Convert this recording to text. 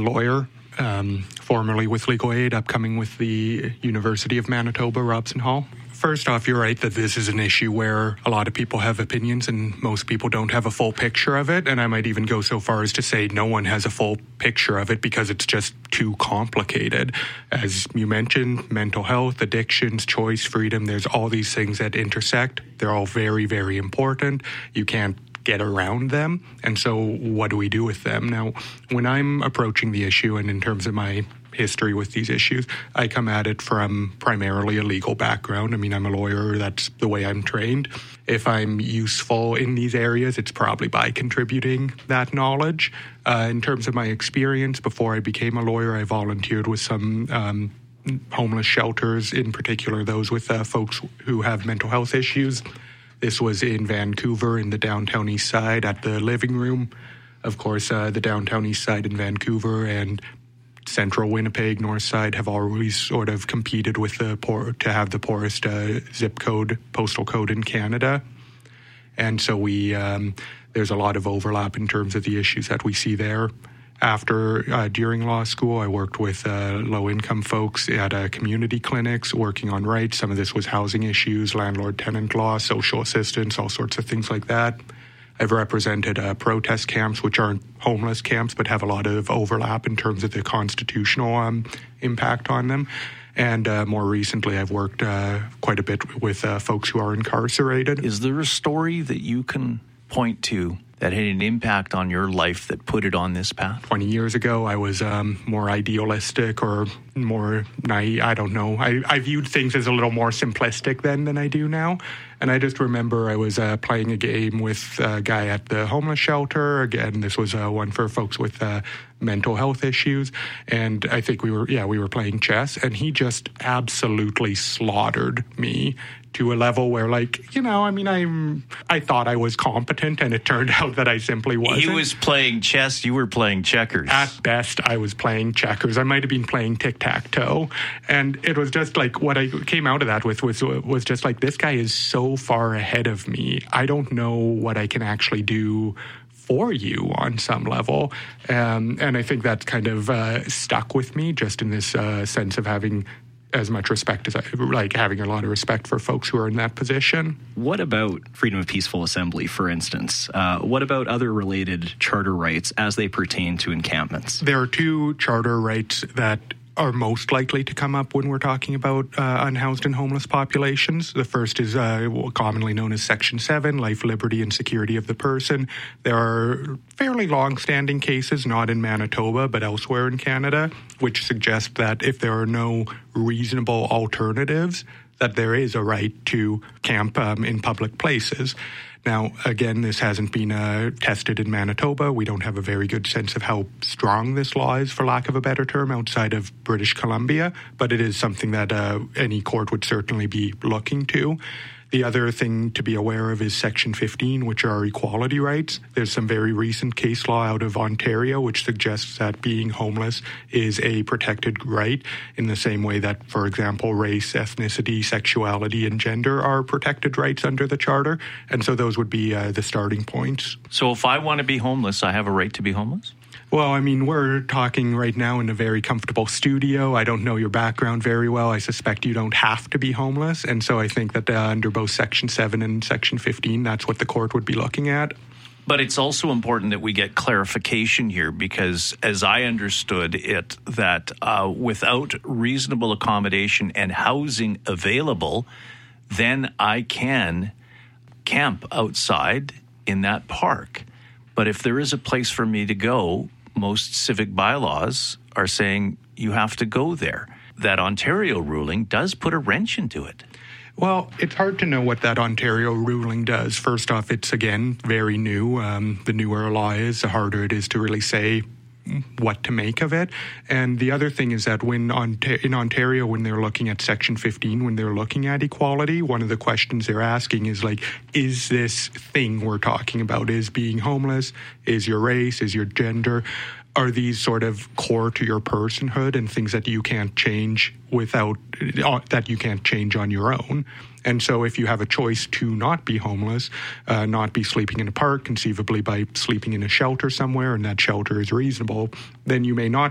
lawyer, formerly with Legal Aid, upcoming with the University of Manitoba, Robson Hall. First off, you're right that this is an issue where a lot of people have opinions and most people don't have a full picture of it. And I might even go so far as to say no one has a full picture of it because it's just too complicated. As you mentioned, mental health, addictions, choice, freedom, there's all these things that intersect. They're all very, very important. You can't get around them. And so what do we do with them? Now, when I'm approaching the issue and in terms of my history with these issues, I come at it from primarily a legal background. I mean, I'm a lawyer. That's the way I'm trained. If I'm useful in these areas, it's probably by contributing that knowledge. In terms of my experience, before I became a lawyer, I volunteered with some homeless shelters, in particular those with folks who have mental health issues. This was in Vancouver in the downtown east side at the Living Room. Of course, the downtown east side in Vancouver and central Winnipeg, north side, have always sort of competed with to have the poorest zip code, postal code in Canada. And so there's a lot of overlap in terms of the issues that we see there. During law school, I worked with low-income folks at community clinics working on rights. Some of this was housing issues, landlord-tenant law, social assistance, all sorts of things like that. I've represented protest camps, which aren't homeless camps, but have a lot of overlap in terms of the constitutional impact on them. And more recently, I've worked quite a bit with folks who are incarcerated. Is there a story that you can point to that had an impact on your life that put it on this path? 20 years ago, I was more idealistic or more naive. I don't know. I viewed things as a little more simplistic then than I do now. And I just remember I was playing a game with a guy at the homeless shelter. Again, this was one for folks with mental health issues. And I think we were playing chess. And he just absolutely slaughtered me to a level where, I thought I was competent, and it turned out that I simply wasn't. He was playing chess, you were playing checkers. At best, I was playing checkers. I might have been playing tic-tac-toe. And it was just like, what I came out of that with was just like, this guy is so far ahead of me. I don't know what I can actually do for you on some level. And I think that's kind of stuck with me, just in this sense of having as much respect as having a lot of respect for folks who are in that position. What about freedom of peaceful assembly, for instance? What about other related charter rights as they pertain to encampments? There are two charter rights that are most likely to come up when we're talking about unhoused and homeless populations. The first is commonly known as Section 7, life, liberty, and security of the person. There are fairly long-standing cases, not in Manitoba, but elsewhere in Canada, which suggest that if there are no reasonable alternatives, that there is a right to camp in public places. Now, again, this hasn't been tested in Manitoba. We don't have a very good sense of how strong this law is, for lack of a better term, outside of British Columbia, but it is something that any court would certainly be looking to. The other thing to be aware of is Section 15, which are equality rights. There's some very recent case law out of Ontario which suggests that being homeless is a protected right in the same way that, for example, race, ethnicity, sexuality, and gender are protected rights under the Charter. And so those would be the starting points. So if I want to be homeless, I have a right to be homeless? Well, I mean, we're talking right now in a very comfortable studio. I don't know your background very well. I suspect you don't have to be homeless. And so I think that under both Section 7 and Section 15, that's what the court would be looking at. But it's also important that we get clarification here because, as I understood it, that without reasonable accommodation and housing available, then I can camp outside in that park. But if there is a place for me to go, most civic bylaws are saying you have to go there. That Ontario ruling does put a wrench into it. Well, it's hard to know what that Ontario ruling does. First off, it's, again, very new. The newer a law is, the harder it is to really say what to make of it. And the other thing is that in Ontario, when they're looking at Section 15, when they're looking at equality, one of the questions they're asking is is this thing we're talking about, is being homeless, is your race, is your gender, are these sort of core to your personhood and things that you can't change that you can't change on your own? And so if you have a choice to not be homeless, not be sleeping in a park, conceivably by sleeping in a shelter somewhere, and that shelter is reasonable, then you may not